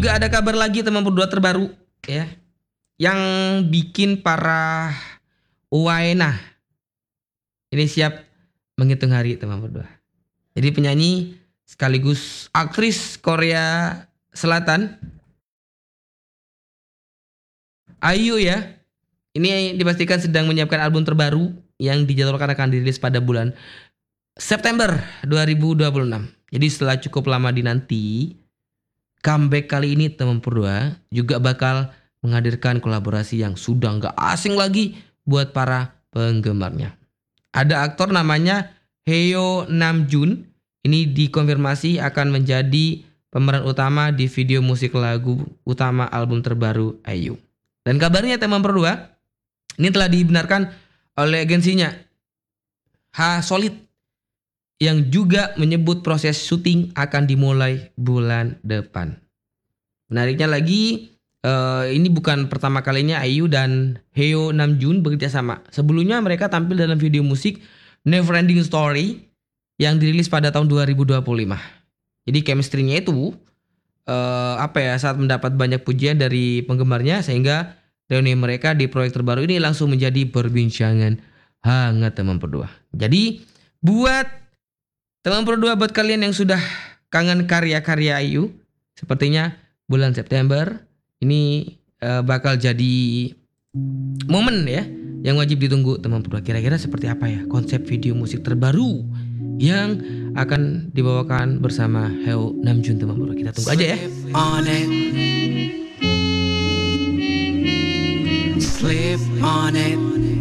juga ada kabar lagi teman berdua terbaru ya, yang bikin para Uwaena ini siap menghitung hari teman berdua. Jadi penyanyi sekaligus aktris Korea Selatan IU ya, ini dipastikan sedang menyiapkan album terbaru yang dijadwalkan akan dirilis pada bulan September 2026. Jadi setelah cukup lama dinanti, comeback kali ini teman berdua juga bakal menghadirkan kolaborasi yang sudah nggak asing lagi buat para penggemarnya. Ada aktor namanya Heo Namjoon. Ini dikonfirmasi akan menjadi pemeran utama di video musik lagu utama album terbaru IU. Dan kabarnya teman berdua, ini telah dibenarkan oleh agensinya H-Solid yang juga menyebut proses syuting akan dimulai bulan depan. Menariknya lagi, ini bukan pertama kalinya IU dan Heo Namjoon bekerja sama. Sebelumnya mereka tampil dalam video musik Neverending Story yang dirilis pada tahun 2025. Jadi chemistry-nya itu saat mendapat banyak pujian dari penggemarnya, sehingga reuni mereka di proyek terbaru ini langsung menjadi perbincangan hangat teman berdua. Jadi buat teman berdua, buat kalian yang sudah kangen karya-karya IU, sepertinya bulan September ini bakal jadi momen ya yang wajib ditunggu teman berdua. Kira-kira seperti apa ya konsep video musik terbaru yang akan dibawakan bersama Heo Namjoon teman berdua. Kita tunggu aja ya. Sleep on it.